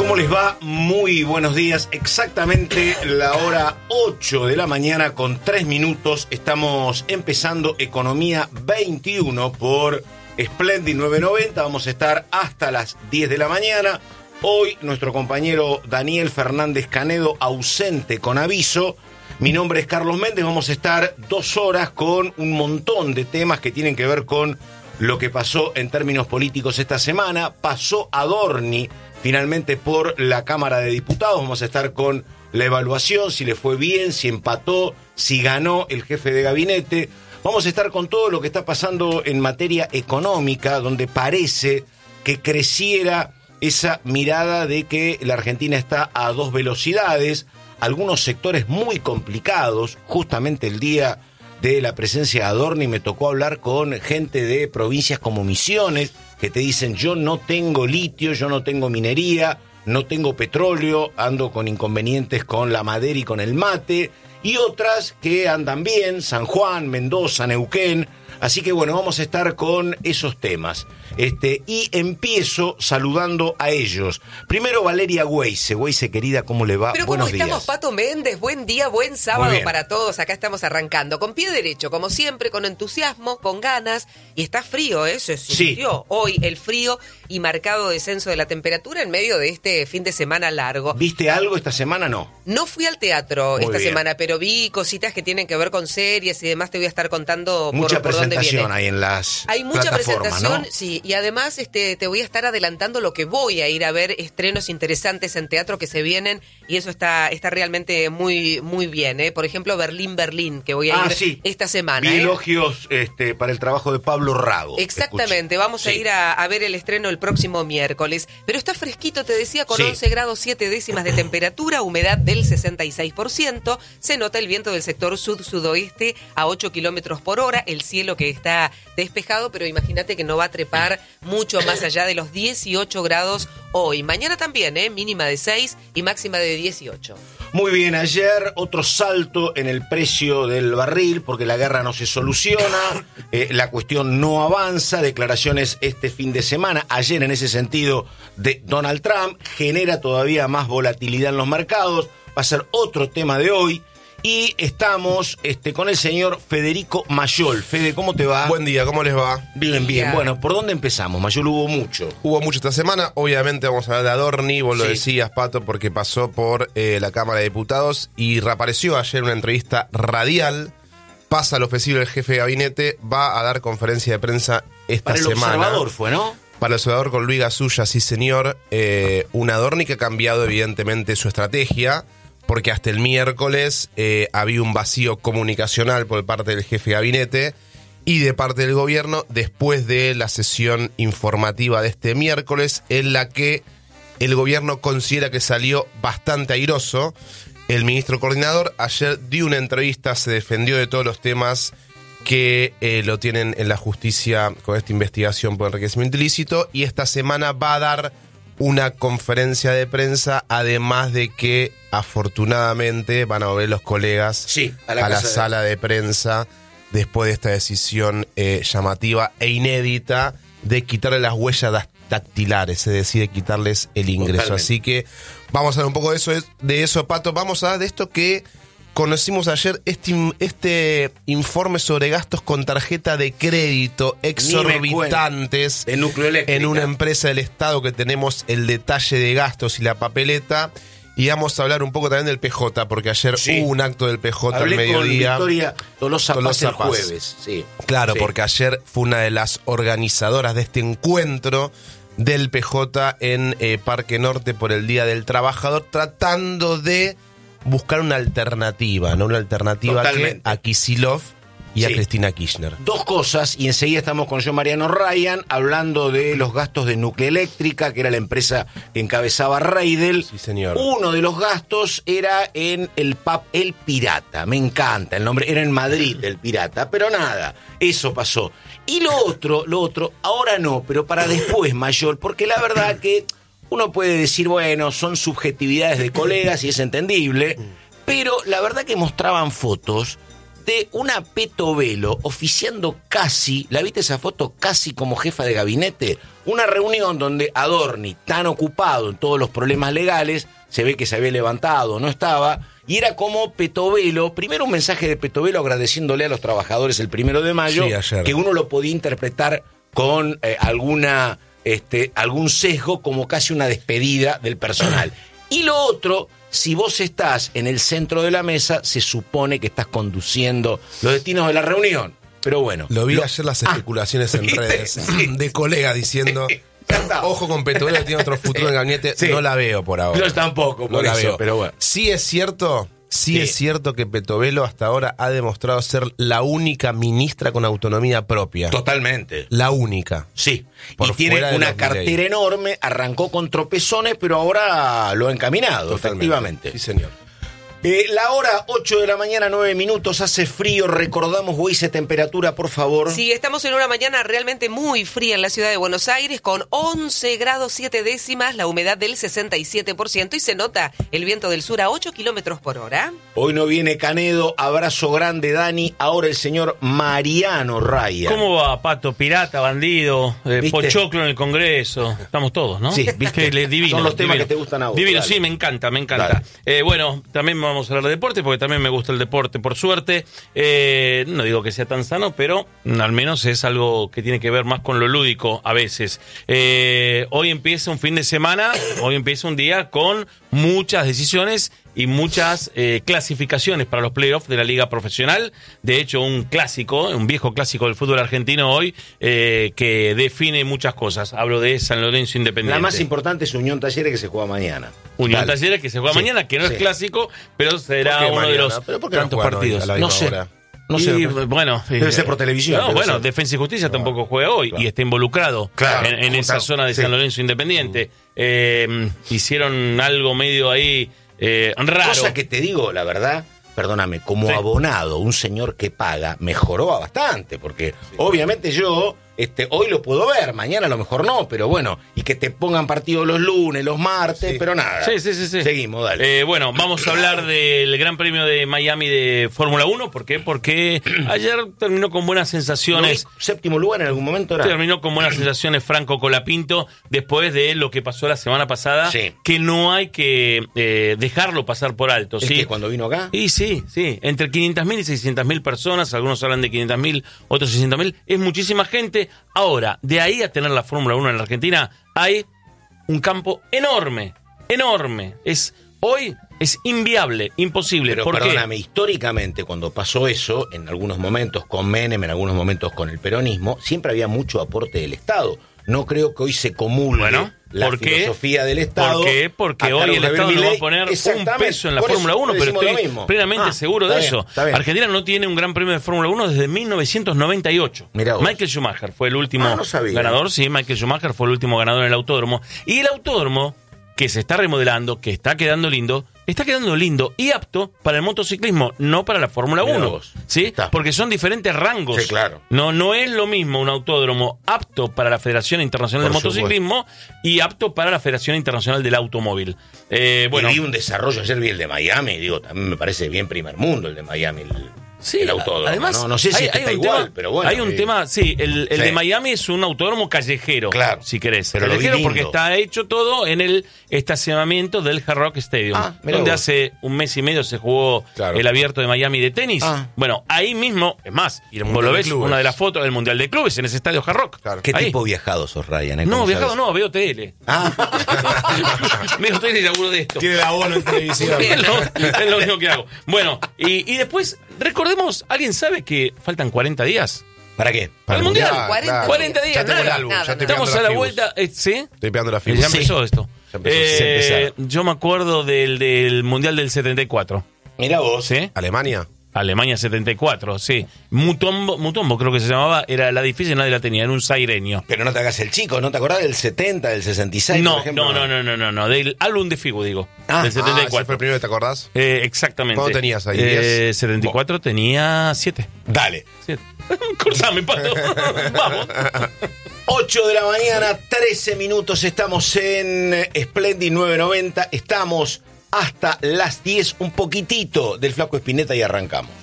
¿Cómo les va? Muy buenos días. Exactamente la hora 8 de la mañana con 3 minutos. Estamos empezando Economía 21 por Splendid 990. Vamos a estar hasta las 10 de la mañana. Hoy nuestro compañero Daniel Fernández Canedo ausente con aviso. Mi nombre es Carlos Méndez. Vamos a estar 2 horas con un montón de temas que tienen que ver con lo que pasó en términos políticos esta semana. Pasó Adorni finalmente por la Cámara de Diputados. Vamos a estar con la evaluación, si le fue bien, si empató, si ganó el jefe de gabinete. Vamos a estar con todo lo que está pasando en materia económica, donde parece que creciera esa mirada de que la Argentina está a 2 velocidades, algunos sectores muy complicados. Justamente el día de la presencia de Adorni me tocó hablar con gente de provincias como Misiones, que te dicen: yo no tengo litio, yo no tengo minería, no tengo petróleo, ando con inconvenientes con la madera y con el mate, y otras que andan bien, San Juan, Mendoza, Neuquén. Así que bueno, vamos a estar con esos temas. Y empiezo saludando a ellos. Primero Valeria Weise. Weise, querida, ¿cómo le va? Pero Buenos ¿cómo estamos, días. Pato Méndez? Buen día, buen sábado para todos. Acá estamos arrancando con pie derecho, como siempre, con entusiasmo, con ganas. Y está frío, ¿eh? Se sintió Sí. hoy el frío y marcado descenso de la temperatura en medio de este fin de semana largo. ¿Viste algo esta semana? No. No fui al teatro Muy esta bien. semana, pero vi cositas que tienen que ver con series y demás. Te voy a estar contando Mucha por dónde presentación viene. hay en las Hay mucha plataformas, presentación, ¿no? sí, y además te voy a estar adelantando lo que voy a ir a ver, estrenos interesantes en teatro que se vienen, y eso está realmente muy muy bien, ¿eh? Por ejemplo, Berlín, que voy a ir esta semana. Vi elogios para el trabajo de Pablo Rago. Exactamente, vamos a ir a ver el estreno el próximo miércoles. Pero está fresquito, te decía, con 11 grados 7 décimas de temperatura, humedad del 66%, se nota el viento del sector sud-sudoeste a 8 kilómetros por hora, el cielo que está despejado, pero imagínate que no va a trepar mucho más allá de los 18 grados hoy. Mañana también, mínima de 6 y máxima de 18. Muy bien, ayer otro salto en el precio del barril, porque la guerra no se soluciona, la cuestión no avanza, declaraciones este fin de semana, ayer en ese sentido de Donald Trump, genera todavía más volatilidad en los mercados, va a ser otro tema de hoy. Y estamos con el señor Federico Mayol. Fede, ¿cómo te va? Buen día, ¿cómo les va? Bien, bien. Ya. Bueno, ¿por dónde empezamos? Mayol, hubo mucho. Hubo mucho esta semana, obviamente vamos a hablar de Adorni, vos lo decías, Pato, porque pasó por la Cámara de Diputados y reapareció ayer en una entrevista radial, pasa al ofrecido del jefe de gabinete, va a dar conferencia de prensa esta Para el semana. Observador fue, ¿no? Para el Observador con Luis Gasulla, sí señor, un Adorni que ha cambiado evidentemente su estrategia, porque hasta el miércoles había un vacío comunicacional por parte del jefe de gabinete y de parte del gobierno después de la sesión informativa de este miércoles, en la que el gobierno considera que salió bastante airoso. El ministro coordinador ayer dio una entrevista, se defendió de todos los temas que lo tienen en la justicia con esta investigación por enriquecimiento ilícito, y esta semana va a dar una conferencia de prensa, además de que afortunadamente van a volver los colegas a la sala de prensa después de esta decisión llamativa e inédita de quitarle las huellas dactilares, se decide quitarles el ingreso. Totalmente. Así que vamos a hablar un poco de eso, Pato. Vamos a hablar de esto que conocimos ayer, este informe sobre gastos con tarjeta de crédito exorbitantes de Núcleo Eléctrica, en una empresa del Estado, que tenemos el detalle de gastos y la papeleta. Y vamos a hablar un poco también del PJ, porque ayer hubo un acto del PJ al mediodía. Con Victoria Tolosa Paz el jueves. Claro, porque ayer fue una de las organizadoras de este encuentro del PJ en Parque Norte por el Día del Trabajador, tratando de buscar una alternativa, ¿no? Una alternativa que a Kicillof y a Cristina Kirchner. 2 cosas, y enseguida estamos con yo, Mariano Ryan, hablando de los gastos de Núcleo Eléctrica, que era la empresa que encabezaba Reidel. Sí, señor. Uno de los gastos era en el pub El Pirata. Me encanta el nombre, era en Madrid El Pirata, pero nada, eso pasó. Y lo otro, ahora no, pero para después, Mayor, porque la verdad que uno puede decir, bueno, son subjetividades de colegas y es entendible, pero la verdad que mostraban fotos ante una Petovelo oficiando casi, ¿la viste esa foto? Casi como jefa de gabinete. Una reunión donde Adorni, tan ocupado en todos los problemas legales, se ve que se había levantado, no estaba, y era como Petovelo, primero un mensaje de Petovelo agradeciéndole a los trabajadores el 1 de mayo, sí, ayer, que uno lo podía interpretar con algún sesgo, como casi una despedida del personal. Y lo otro, si vos estás en el centro de la mesa, se supone que estás conduciendo los destinos de la reunión. Pero bueno. Lo vi ayer las especulaciones en redes de colegas diciendo, ojo con Petovelo, tiene otro futuro en el gabinete. Sí. No la veo por ahora. Yo tampoco, por eso, veo. Pero bueno. Sí es cierto que Petovelo hasta ahora ha demostrado ser la única ministra con autonomía propia. Totalmente. La única. Sí. Y tiene una cartera enorme, arrancó con tropezones, pero ahora lo ha encaminado. Totalmente. Efectivamente. Sí, señor. La hora 8 de la mañana, 9 minutos, hace frío, recordamos, Huise, temperatura, por favor. Sí, estamos en una mañana realmente muy fría en la ciudad de Buenos Aires, con 11 grados 7 décimas, la humedad del 67% y se nota el viento del sur a 8 kilómetros por hora. Hoy no viene Canedo, abrazo grande, Dani, ahora el señor Mariano Raya. ¿Cómo va, Pato? Pirata, bandido, pochoclo en el Congreso, estamos todos, ¿no? Sí, ¿viste? Divino. Son los temas divino. Que te gustan a vos. Divino, dale. Sí, me encanta. Bueno, también vamos a hablar de deporte, porque también me gusta el deporte, por suerte. No digo que sea tan sano, pero al menos es algo que tiene que ver más con lo lúdico a veces. Hoy empieza un fin de semana, hoy empieza un día con muchas decisiones y muchas clasificaciones para los playoffs de la liga profesional. De hecho, un viejo clásico del fútbol argentino hoy que define muchas cosas. Hablo de San Lorenzo Independiente. La más importante es Unión Talleres, que se juega mañana. Unión Talleres que se juega mañana, que no es clásico, pero será uno de los tantos partidos. No sé. No sé. Bueno, debe ser por televisión. No, bueno, Defensa y Justicia tampoco juega hoy y está involucrado en esa zona de San Lorenzo Independiente. Hicieron algo medio ahí raro. Cosa que te digo, la verdad, perdóname, como abonado, un señor que paga, mejoró bastante, porque obviamente yo hoy lo puedo ver, mañana a lo mejor no, pero bueno, y que te pongan partido los lunes, los martes, pero nada. Sí. Seguimos, dale. Bueno, vamos a hablar del Gran Premio de Miami de Fórmula 1. ¿Por qué? Porque ayer terminó con buenas sensaciones. Séptimo lugar en algún momento era. Terminó con buenas sensaciones Franco Colapinto, después de lo que pasó la semana pasada, que no hay que dejarlo pasar por alto. ¿Es que cuando vino acá? Y sí, entre 500.000 y 600.000 personas, algunos hablan de 500.000, otros 600.000, es muchísima gente. Ahora, de ahí a tener la Fórmula 1 en la Argentina, hay un campo enorme. Hoy es inviable, imposible. Pero perdóname, históricamente cuando pasó eso, en algunos momentos con Menem, en algunos momentos con el peronismo, siempre había mucho aporte del Estado. No creo que hoy se comulgue la filosofía del Estado. ¿Por qué? Porque hoy el Estado no va a poner un peso en la Fórmula 1, pero estoy plenamente seguro de eso. Argentina no tiene un gran premio de Fórmula 1 desde 1998. Michael Schumacher fue el último ganador. Sí, Michael Schumacher fue el último ganador en el autódromo. Y el autódromo, que se está remodelando, que está quedando lindo y apto para el motociclismo, no para la Fórmula 1. ¿Sí? Porque son diferentes rangos. Sí, claro. No es lo mismo un autódromo apto para la Federación Internacional de Motociclismo y apto para la Federación Internacional del Automóvil. Y vi un desarrollo, ayer vi el de Miami, también me parece bien primer mundo el de Miami, el autódromo. Además, no sé si está igual, pero bueno. Hay un tema, el de Miami es un autódromo callejero, si querés. Pero callejero porque está hecho todo en el estacionamiento del Hard Rock Stadium, donde hace un mes y medio se jugó el abierto de Miami de tenis. Bueno, ahí mismo, es más, vos lo ves, una de las fotos del Mundial de Clubes en ese estadio Hard Rock. ¿Qué tipo viajado sos, Ryan? No, viajado no, veo tele. Veo tele y laburo de esto. Tiene la bola en televisión. Es lo único que hago. Bueno, y después, recordemos, ¿alguien sabe que faltan 40 días? ¿Para qué? Para el Mundial. 40 días. Estamos a la vuelta. ¿Sí? Estoy pegando la fibra. Ya empezó esto. Yo me acuerdo del Mundial del 74. Mira vos. ¿Sí? Alemania 74, sí. Mutombo creo que se llamaba, era la difícil, nadie la tenía, era un saireño. Pero no te hagas el chico, ¿no te acordás del 70, del 66, por ejemplo? No, del álbum de Figu, digo, del 74. ¿Ese fue el primero que te acordás? Exactamente. ¿Cuánto tenías ahí? 74 tenía 7. Dale. 7. Cortame, Pato. Vamos. 8 de la mañana, 13 minutos, estamos en Splendid 990, estamos hasta las 10, un poquitito del Flaco Espineta y arrancamos.